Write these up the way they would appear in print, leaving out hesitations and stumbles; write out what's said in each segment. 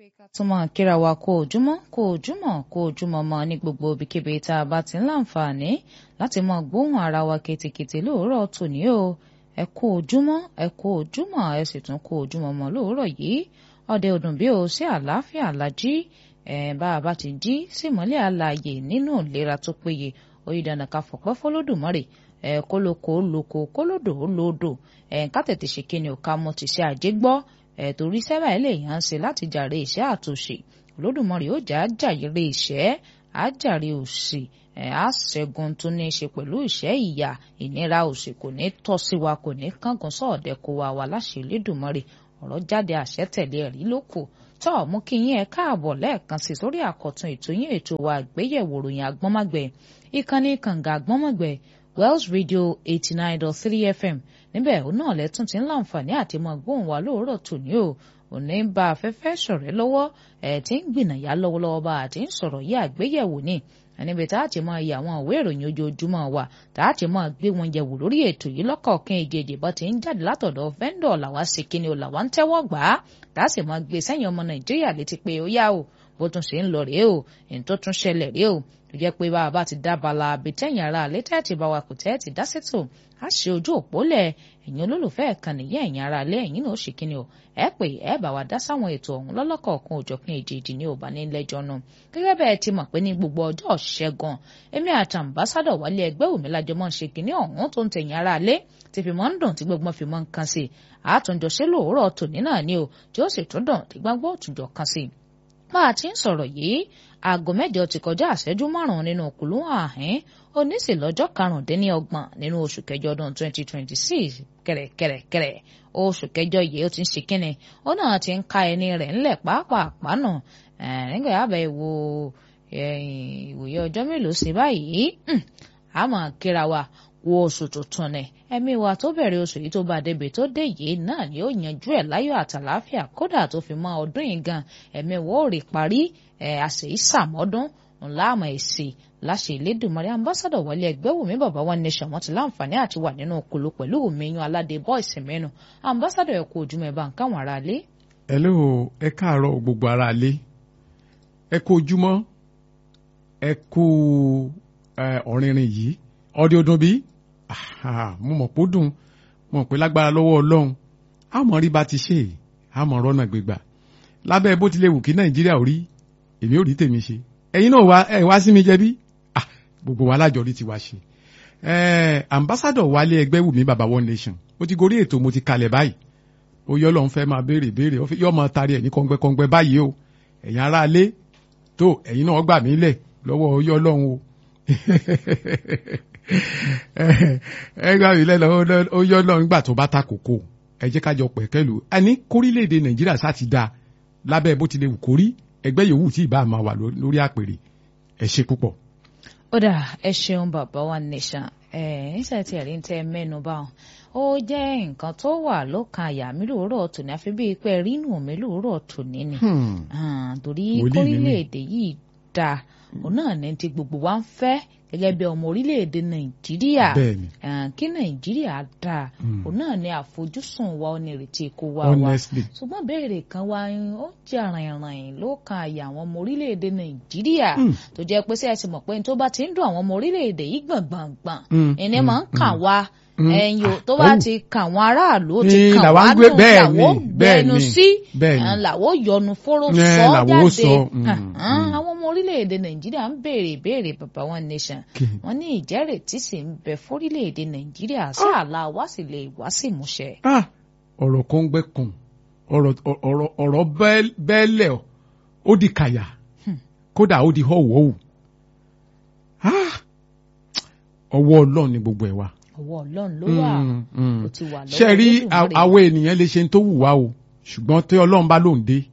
pé ká tún máa kíra wa kó ojúmọ́ mọ́ ní gbogbo ibikíbi tá a bá ti ń láǹfààní láti máa gbóhùn ara wa ketekete lóòrọ̀ tòní o. Ẹ kú ojúmọ́ ẹ sì tún kú ojúmọ́ mọ́ lóòrọ̀ yìí. Ọdẹ ọdún bí o sí àlàáfíà làjí bá a bá ti jí sí ìmọ́lẹ̀ alààyè nínú ìlera tó péye oyè dandan ká fọpẹ́ fọlódùmarè kólókó lóko kólódò lódò ká tètè ṣe kíni ò ká mọ́ ti ṣe àjẹ́ gbọ́ torí sẹ́bà eléyàn ń ṣe láti jàre ìṣẹ́ àtòṣe Olódùmarè ó jà á jàre ìṣẹ́ á jàre òṣì á ṣẹ́gun tó ní í ṣe pẹ̀lú ìṣẹ́ ìyà ìnira òṣì kò ní tọ́ sí wa kò ní kángun sọ́ọ̀dẹ̀ kó wa láṣẹ Olódùmarè ọ̀rọ̀ jáde àṣẹ tẹ̀lé ẹ̀rí ló kù tọ́ mú kí yín ẹ káàbọ̀ lẹ́ẹ̀kan sí sórí àkọ́tún ètò yín ètò wa àgbéyẹ̀wò ròyìn àgbọ́nmágbẹ̀ ìkànnì kànga àgbọ́nmágbẹ̀ Wells Radio 89.3 FM níbẹ̀ òun náà lẹ́tún ti ń láǹfààní àti mọ gbóhùn wa lóòrọ̀ tòní o òní ń bá afẹ́fẹ́ ṣọ̀rẹ́ lọ́wọ́ tí ń gbìnàyà lọ́wọ́lọ́wọ́ bá a ti ń sọ̀rọ̀ yí àgbéyẹ̀wò ní níbi tá a ti máa yẹ àwọn ìwé ìròyìn ojoojúmọ́ wa tá a ti máa gbé wọn yẹ̀wò lórí ètò yìí lọ́kọ̀ọ̀kan èjèèjì bó ti ń jáde látọ̀dọ̀ vendor làwa ṣe kíni o làwa ń tẹ́wọ́ gbà á tá a sì máa gbé sẹ́yìn ọmọ Nàìjíríà létí pé ó yá o bó tún ṣe ń lọ rèé o èyí tó tún ṣẹlẹ̀ rèé o tó jẹ́ pé bá a bá ti dábàlà àbítẹ́yìn ara àlẹ́ tẹ́ẹ̀tì bá wa kò tẹ́ẹ̀tì dá sétò á ṣe ojú òpólẹ̀ ẹ̀yin olólùfẹ́ ẹ̀kan nìyẹn ẹ̀yin ara alẹ́ ẹ̀yin náà ó ṣe kíni o ẹ pé ẹ bá wa dá sáwọn ètò ọ̀hún lọ́lọ́kọ̀ọ̀kan òjọ̀kan èjèèjì ní òbá ní lẹ́jọ́ náà gẹ́gẹ́ bẹ́ẹ̀ ti mọ̀ pé ní gbogbo ọjọ́ ṣẹ́gun èmi àti àmbásádọ̀ wálé ẹgbẹ́ òmí lájọ mọ́ ń ṣe kíní ọ̀hún tó ń tẹ̀yìn ara alẹ́ ti fi mọ́ ń dùn tí gbogbo fi mọ́ ń kan sí àtúnjọ ṣe lóòrọ̀ tòní náà ni o tí ó sì tún dùn tí gbogbo òtúnjọ kan sí. bá a ti ń sọ̀rọ̀ yìí aago mẹ́jọ ti kọjá àṣẹ́jú márùn-ún nínú kùlú àhín oníṣì lọ́jọ́ karùndínlọ́gbọ̀n nínú oṣù kẹjọ ọdún 2026 kẹ̀rẹ̀kẹ̀rẹ̀ oṣù kẹjọ yìí ó ti ń ṣe kínni ó náà ti ń ka ẹni rẹ̀ ńlẹ̀ pàápàá nù nígbà yàbẹ̀ ìwòye ọjọ́ mélòó sí báyìí a máa kíra wa wo oṣù tuntun ni ẹ̀mí wa tó bẹ̀rẹ̀ oṣù yìí tó bá débi tó dé yìí náà ni ó yanjú ẹ̀ láyọ̀ àtàláfíà kódà tó fi mọ́ ọdún yìí gan ẹ̀mí wo ò rí parí àṣẹ ìsàmọ́dún ńlá àmọ́ èsì láṣẹ Elédùmarè ambassadọ Wálé Ẹgbẹ́wùmí bàbá One Nation wọn ti láǹfààní àti wà nínú okòló pẹ̀lú òmìnira aládé bọ́ìsì mẹ́nu ambassadọ ẹ kú ojúmọ́ ẹ bá ń káwọn ará lé. hello ẹ káàárọ̀ gbogbo ará lé ẹ kú ojúmọ́ ẹ kú ọ̀rìnrìn yìí ọdẹ ọdún bí mo mọ̀ pé ó dùn mo mọ̀ pé lágbára lọ́wọ́ Ọlọ́run àmọ́ rí bá ti ṣe àmọ́ rọ́nà gbégbà lábẹ́ bó tilẹ̀ wù kí Nàìjíríà ò rí èmi ò rí tèmi ṣe ẹ̀yin náà wá sí mi jẹ̀bi gbogbo wa lájọ rí ti wá ṣe ambassadọ Wálé Ẹgbẹ́wùmí bàbá One Nation mo ti gorí ètò mo ti kalẹ̀ báyìí ó yọ lọ́n fẹ́ máa béèrè yọ máa tari ẹ̀ ní kọ́ngbẹ́kọ́ngbẹ́ báyìí o ẹ̀yin ará alé tó ẹ̀yin náà gbà mí lẹ̀ lọ́wọ́ ó yọ lọ́hùn o ẹ gbà mí lẹ̀ lọ́wọ́ ó yọ lọ́hùn nígbà tó bá ta kòkó ẹ jẹ́ kájọ pẹ̀kẹ́lù àní kórílẹ̀-èdè Nàìjíríà sá ti dáa lábẹ́ bó tilẹ̀ wù kórí ẹgbẹ́ yòówù tí ìbá máa wà lórí àpèrè ẹ ṣe púpọ̀. ó dà ẹ ṣeun bàbá One Nation níṣẹ́ tí ẹ̀rí ń tẹ́ mẹ́nu bá wọn ó jẹ́ nǹkan tó wà lọ́kàn àyà mi lóòrọ̀ tòní àfi bíi pé rínú mi lóòrọ̀ tòní ni torí kórílẹ̀-èdè yìí dáa òun náà ní ti gbogbo wa ń fẹ́ gẹ́gẹ́ bí ọmọ orílẹ̀-èdè Nàìjíríà kí Nàìjíríà dáa òun náà ní àfojúsùn wa ó ní ìrètí kó wá wa ṣùgbọ́n béèrè kan wá ó jẹ́ rìnrìn ló kan àyà àwọn ọmọ orílẹ̀-èdè Nàìjíríà tó jẹ́ pé sí ẹ ti mọ̀ pé tó bá ti ń dùn àwọn ọmọ orílẹ̀-èdè yìí gbọ̀ngbọ̀ngbọ̀n ẹni máa ń kà wá ẹ̀yin o tó bá ti kà wọ́n aráàlú ó ti kà wá nù làwọ́ gbẹnu sí làwọ́ yọnu fóró sọ jáde àwọn ọmọ orílẹ̀-èdè Nàìjíríà ń béèrè bàbá One Nation wọ́n ní ìjẹ́rètí sì ń bẹ fórílẹ̀-èdè Nàìjíríà sáàlà wá sì lè wá sí ìmúṣẹ. ọ̀rọ̀ kan gbẹ́ kan ọ̀rọ̀ bẹ́ẹ̀lẹ̀ ó di kàyà kódà ó di họ́wọ́wù ọwọ́ Ọlọ́run ni gbogbo ẹ̀ wá. ọwọ́ Ọlọ́run ló wà ó ti wà lọ́wọ́. ṣe rí àwọn ènìyàn lè ṣe tó wù wá o ṣùgbọ́n tí Ọlọ́run bá lóun dé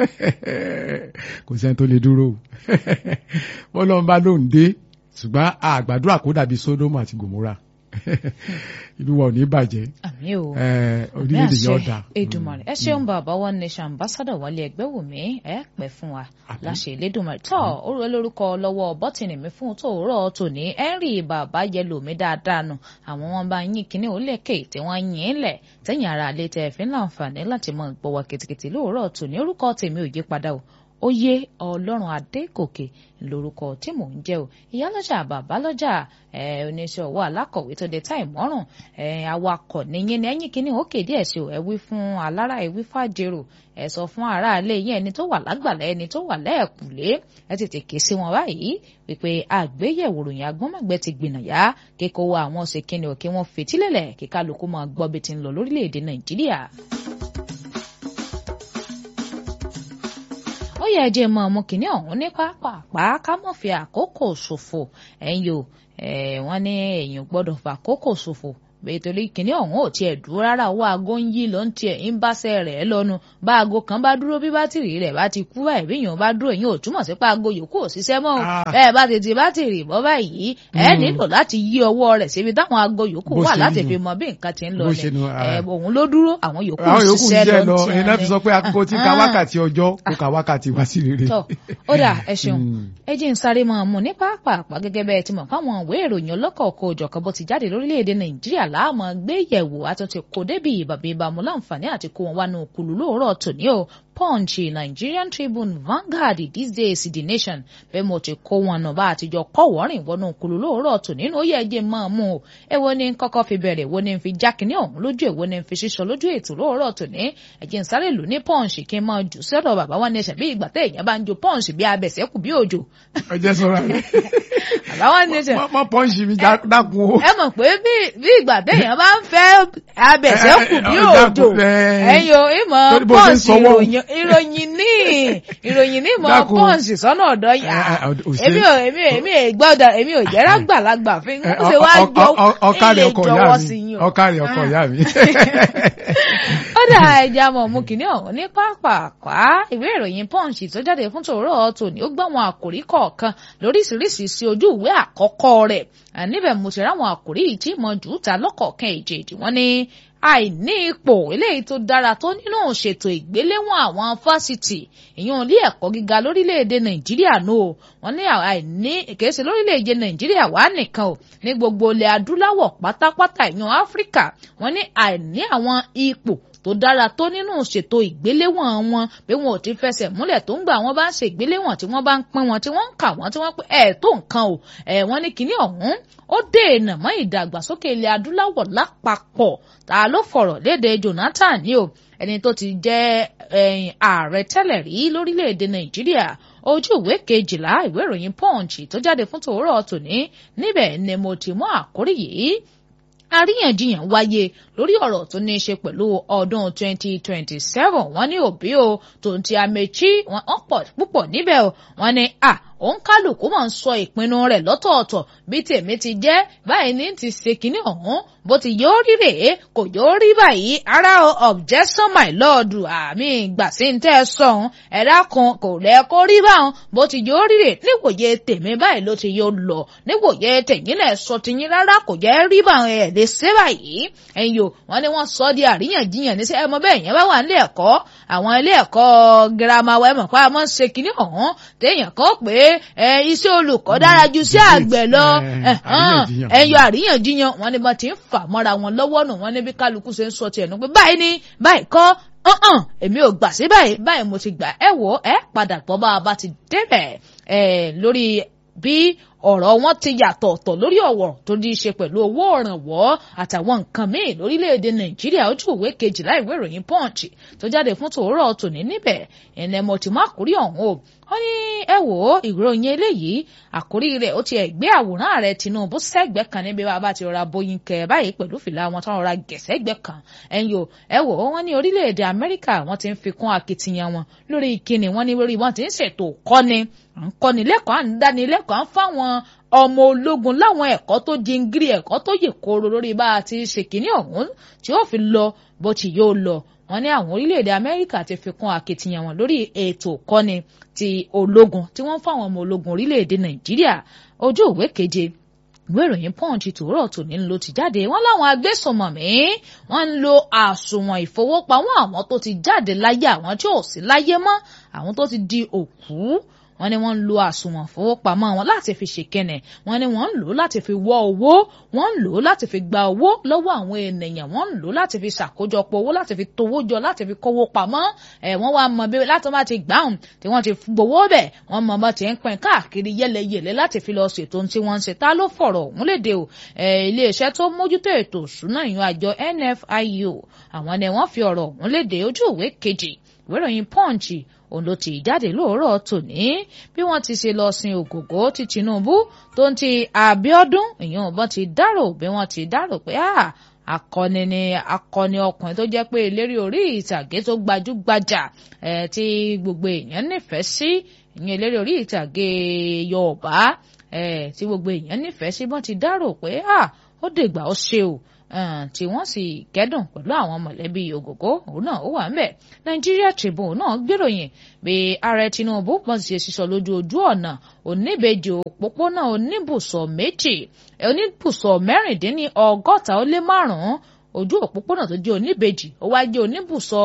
kò sẹ́ni tó lè dúró o Ọlọ́run bá lóun dé ṣùgbọ́n àgbàdúrà kó dàbí Sódómù àti Gòmórà ìlú wa ò ní bàjẹ́ àmín o orílẹ̀-èdè yóò dà. Èdùmàrè ẹ ṣeun bàbá One Nation ambassador Wálé Ẹgbẹ́wùmí ẹ pẹ́ fún wa láṣẹ Elédùmarè tọ́ orúkọ lórúkọ lọ́wọ́ bọ́tìnì mi fún tòórọ́ tòní Henry bàbá Yẹlòmí dáadáa nù àwọn wọn bá yín kíní olékè tí wọ́n yín lẹ̀ tẹ̀yìn ara àlẹ́ tẹ̀ fi ń láǹfààní láti mọ gbọ́ wa kìtìkìtì lóòrọ̀ tòní orúkọ tèmi ò yí padà o Oyè Ọlọ́run Adégòkè lórúkọ tí mò ń jẹ́ o ìyálọ́jà bàbálọ́jà oníṣẹ́ ọwọ́ alákọ̀wé tó dé táì mọ́rùn awakọ̀ níyìn ní ẹ̀yìn kínní ó kéde ẹ̀ sí o ẹ wí fún alára ẹ wí fàjèrò ẹ sọ fún aráalé yẹn ẹni tó wà lágbàlá ẹni tó wà lẹ́ẹ̀kùlé ẹ tètè ké sí wọn báyìí wípé àgbéyẹ̀wò ròyìn agbọ́nmọ̀gbẹ́ ti gbìnàyà kíkó wa àwọn ṣe kíni ò kí wọ́n fetílẹ̀lẹ̀ kí kálukú máa gbọ́ bí ti ń lọ lórílẹ̀‐èdè Nàìjíríà. ó yẹ ẹjẹ mọ ọmọ kìíní ọ̀hún ní pápá ká mọ̀ fi àkókò ṣòfò ẹ̀yin o wọ́n ní èèyàn gbọ́dọ̀ fà àkókò ṣòfò nítorí kìíní ọ̀hún ò tiẹ̀ dúró rárá owó aago ń yí ló ń tiẹ̀ ń báṣẹ́ rẹ̀ lọ́nu bá aago kan bá dúró bí bátìrì rẹ̀ bá ti kú báyìí bí èèyàn bá dúró èèyàn ò túmọ̀ sí pé aago yòókù ò ṣiṣẹ́ mọ́ o bẹ́ẹ̀ bá tètè bátìrì bọ́ báyìí ẹ nílò láti yí ọwọ́ rẹ̀ síbi táwọn aago yòókù wà láti fi mọ bí nǹkan ti ń lọ ní òun ló dúró àwọn yòókù ṣiṣẹ́ lọ ẹ̀yin náà fi sọ pé àkókò tí ka wákàtí ọjọ́ kó ka wákàtí wá sí rere. ó dà ẹ ṣeun ẹ jí ń sáré mọ́ ọmọ ní pàápàá gẹ́gẹ́ bẹ́ẹ̀ ti mọ̀ fáwọn ìwé ìròyìn ọlọ́kọ̀ọ̀kọ̀ òjọ̀kan bó ti jáde lórílẹ̀‐èdè Nàìjíríà láàmú gbé yẹ̀wò àtúntì kò débi ìbàbíbàmú láǹfààní àti kó wọn wá nù kùlù lóòrọ̀ tòní o Punch, Nigerian Tribune, Vanguard, These Days, The Nation bẹ́ẹ̀ mo ti kó wọn nà bá àtijọ́ kọ́wọ́rìn wọnú kùlù lóòrọ̀ tòní ní ó yẹ ẹjẹ́ máa mú o èwo ni kọ́kọ́ fi bẹ̀rẹ̀ èwo ni fi jákìní ọ̀hún lójú èwo ni fi ṣíṣọ lójú ètò lóòrọ̀ tòní ẹ̀jẹ̀ ń sáré lù ní Punch kí n máa jù sọ́dọ̀ bàbá One Nation bí ìgbà tẹ́ èèyàn bá ń jo Punch bí abẹ̀sẹ̀kù bí òjò. ọjọ́ sọ́ra rẹ̀ bàbá One Nation mọ́ Punch mi dákun o. ẹ mọ̀ pé bí ìgbà tẹ́ èèyàn bá ń fẹ́ abẹ̀sẹ̀kù bí òjò ẹ̀yin o ìmọ̀ Punch ìròyìn ní mọ Punch sọ́nà ọ̀dọ́ yà èmi ò jẹ́rà gbàlagbà fi ń ṣe wá jọ ilé ìjọwọ́ sí yín o. ọkàrí ọkọ ìyá mi. ó dà ẹja mọ̀ mú kìíní ọ̀hún ní pápákọ̀ ìwé ìròyìn Punch tó jáde fún tòórọ́ tòní ó gbọ́ àwọn àkòrí kọ̀ọ̀kan lóríṣiríṣi sí ojú ìwé àkọ́kọ́ rẹ̀ níbẹ̀ mo ti ráwọn àkòrí yìí tí mo jù ú ta lọ́kọ̀ọ̀kan èjèèjì wọ́n ní àìní ipò eléyìí tó dára tó nínú ṣètò ìgbéléwọ̀n àwọn fásitì ìyẹn ilé ẹ̀kọ́ gíga lórílẹ̀‐èdè Nàìjíríà nù o wọ́n ní àìní ìkẹ́sẹ̀ lórílẹ̀‐èdè Nàìjíríà wà nìkan o ní gbogbo ilẹ̀ adúláwọ̀ pátápátá ìyẹn Áfíríkà wọ́n ní àìní àwọn ipò tó dára tó nínú ṣètò ìgbéléwọ̀n wọn bí wọn ò ti fẹsẹ̀ múlẹ̀ tó ń gbà wọ́n bá ń ṣe ìgbéléwọ̀n tí wọ́n bá ń pín wọn tí wọ́n ń kà wọ́n tí wọ́n pín tó nǹkan o wọ́n ní kinní ọ̀hún ó dènà mọ́ ìdàgbàsókè ilẹ̀ adúláwọ̀ lápapọ̀ ta ló fọ̀rọ̀ léde Jonathan ni o ẹni tó ti jẹ́ ààrẹ tẹ́lẹ̀ rí lórílẹ̀‐èdè Nàìjíríà ojú ìwé kejìlá ìwé ìròyìn Punch tó jáde fún tòórọ́ tòní níbẹ̀ ni mo ti mú àkórí yìí àríyànjiyàn wáyé lórí ọ̀rọ̀ tó ní í ṣe pẹ̀lú ọdún 2027 wọ́n ní Obi o tó ń ti Amechi wọ́n pọ̀ púpọ̀ níbẹ̀ o wọ́n ní òun kálukú máa ń sọ ìpinnu rẹ̀ lọ́tọ̀ọ̀tọ̀ bí tèmi ti jẹ́ báyìí ní ti ṣe kínní ọ̀hún bó ti yóò rí rèé kò yóò rí báyìí ara objection my lord àmì ìgbà sí ń tẹ́ ẹ sọ̀hún ẹ̀dá kan kò lẹ́ kó rí báwọn bó ti yóò rí rèé níwòye tèmi báyìí ló ti yóò lọ níwòye tẹ̀yìn náà sọ tiyín rárá kò jẹ́ rí báwọn ẹ̀ lè ṣe báyìí ẹ̀yìn o wọ́n ní wọ́n sọ di àríyànjiyàn ní sẹ́ ẹ mọ bẹ́ẹ̀ yẹn bá wà nílé ẹ̀kọ́ àwọn ilé ẹ̀kọ́ girama wa ẹ mọ̀ pé a máa ń ṣe kinní ọ̀hún téèyàn kọ́ pé iṣẹ́ olùkọ́ dára ju sí àgbẹ̀ lọ ẹ̀yọ àríyànjiyàn wọn ni wọ́n ti ń fà mọ́ra wọn lọ́wọ́ nù wọ́n ní bí kálukú ṣe ń sọ tiẹ̀ nù pé báyìí ni báyìí kọ́ èmi ò gbà sí báyìí mo ti gbà ẹ wò ẹ padà gbọ́ bá a bá ti débẹ̀ lórí bí ọ̀rọ̀ wọn ti yàtọ̀ ọ̀tọ̀ lórí ọ̀wọ̀ tó ní í ṣe pẹ̀lú owó ìrànwọ́ àtàwọn nǹkan míì lórílẹ̀‐èdè Nàìjíríà ojú ìwé kejìlá ìwé ìròyìn Punch tó jáde fún tòórọ́ tòní níbẹ̀ ẹ̀nẹ́ mo ti mú àkórí ọ̀hún o wọ́n ní ẹ wò ó ìròyìn eléyìí àkórí rẹ̀ ó ti ẹ̀ gbé àwòrán ààrẹ Tinubu sẹ́gbẹ́ kan níbi bá ti rọra bóyin kẹ báyìí pẹ̀lú fìlà wọn tó rọra gẹ̀sẹ́gbẹ́ kan ẹ̀yìn o ẹ wò ó wọ́n ní orílẹ̀-èdè Amẹ́ríkà wọ́n ti ń fi kún akitiyan wọn lórí ìkíni wọ́n ní lórí wọ́n ti ń ṣètò kọ́nilẹ́kọ̀ọ́ à ń dánilẹ́kọ̀ọ́ à ń fáwọn ọmọ ológun láwọn ẹ̀kọ́ tó jingiri ẹ̀kọ́ tó yè kooro lórí bá a ti ṣe kínní ọ̀hún tí ó fi lọ bó ti yóò lọ wọ́n ní àwọn orílẹ̀-èdè Amẹ́ríkà ti fi kún akitiyan wọn lórí ètò ìkọ́ni ti ológun tí wọ́n fáwọn ọmọ ológun orílẹ̀-èdè Nàìjíríà ojú ìwé keje ìwé ìròyìn Punch tòórọ̀ tòní ló ti jáde wọ́n láwọn agbésùnmọ̀mí wọ́n ń lo àsùnwọ̀n ìfowópamọ́ àwọn tó ti jáde láyé àwọn tí ò sí láyé mọ́ àwọn tó ti di òkú wọ́n ní wọ́n ń lo àsùnwọ̀n ìfowópamọ́ wọn láti fi ṣèkẹ́nẹ̀ wọ́n ní wọ́n ń lò láti fi wọ́ owó wọ́n ń lò láti fi gba owó lọ́wọ́ àwọn ènìyàn wọ́n ń lò láti fi ṣàkójọpọ̀ owó láti fi towó jọ láti fi kówó pamọ́ wọ́n wá mọ bí láti má ti gbáhùn tí wọ́n ti gbowó bẹ̀ wọ́n mọ bá ti ń pín káàkiri yẹ́lẹyẹ̀lẹ láti fi lọ ṣètò tí wọ́n ń ṣe ta ló fọ̀rọ̀ òun léde o iléeṣẹ́ tó mójútó ètò ìṣúná ìyún àjọ NFIU àwọn ni wọ́n fi ọ̀rọ̀ òun léde ojú ìwé kejì ìwé ìròyìn Punch òun ló ti jáde lóòrọ̀ tòní bí wọ́n ti ṣe lọ sin Ògògó ti Tinubu tó ń ti Abíọ́dún ìyẹn ọ̀bọ̀n ti dárò bí wọ́n ti dárò pé akọni ọkùnrin tó jẹ́ pé eléré orí ìtàgé tó gbajúgbajà tí gbogbo èèyàn nífẹ̀ẹ́ sí ìyẹn eléré orí ìtàgé Yorùbá tí gbogbo èèyàn nífẹ̀ẹ́ sí wọ́n ti dárò pé ó dìgbà ó ṣe o tí wọ́n sì kẹ́dùn pẹ̀lú àwọn mọ̀lẹ́bí Ògògó òun náà ó wà ń bẹ̀. Nigeria Tribune náà gbèròyìn bí ààrẹ Tinubu bọ́n ti ṣe sísọ lójú ojú ọ̀nà oníbejì òpópónà oníbùsọ̀ méjì oníbùsọ̀ 16 ojú òpópónà tó jẹ́ oníbejì ó wá jẹ́ oníbùsọ̀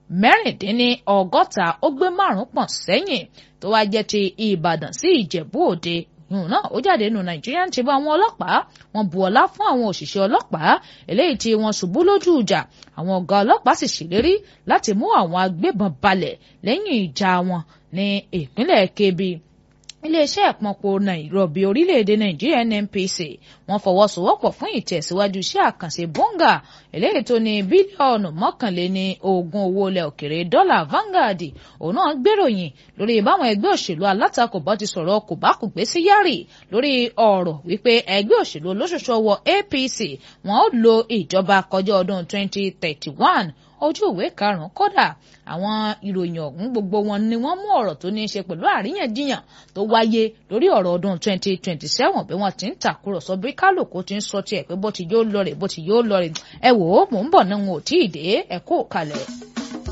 16 ó gbé 5 pọ̀n sẹ́yìn tó wá jẹ́ ti Ìbàdàn sí Ìjẹ̀bú Òde ìhùn náà ó jáde nínú Nigerian Tribune àwọn ọlọ́pàá wọ́n bu ọlá fún àwọn òṣìṣẹ́ ọlọ́pàá eléyìí tí wọ́n ṣubú lójú ìjà àwọn ọ̀gá ọlọ́pàá sì ṣèlérí láti mú àwọn agbébọn balẹ̀ lẹ́yìn ìjà wọn ní ìpínlẹ̀ Kebbi iléeṣẹ́ ìpọnpọ̀ ìrọ̀bì orílẹ̀-èdè Nàìjíríà NNPC wọ́n fọwọ́sowọ́pọ̀ fún ìtẹ̀síwájú iṣẹ́ àkànṣe bọ́ngà eléyìí tó ní bílíọ̀nù 21 owó ilẹ̀ òkèrè dọ́là Vanguard òun náà gbèròyìn lórí báwọn ẹgbẹ́ òṣèlú alátakò bá ti sọ̀rọ̀ kòbákùgbé sí yárì lórí ọ̀rọ̀ wípé ẹgbẹ́ òṣèlú olóṣooṣù ọwọ́ APC wọn ó lo ìjọba kọjá ọdún 2031 ojú ìwé 5 kódà àwọn ìròyìn ọ̀hún gbogbo wọn ni wọ́n mú ọ̀rọ̀ tó ní í ṣe pẹ̀lú àríyànjiyàn tó wáyé lórí ọ̀rọ̀ ọdún 2027 bí wọ́n ti ń tàkúrọ̀sọ bí kálukú ti ń sọ tiẹ̀ pé bó ti yóò lọ rè ẹ wò ó mò ń bọ̀ náà wọn ò tí ì dé ẹ kó kalẹ̀.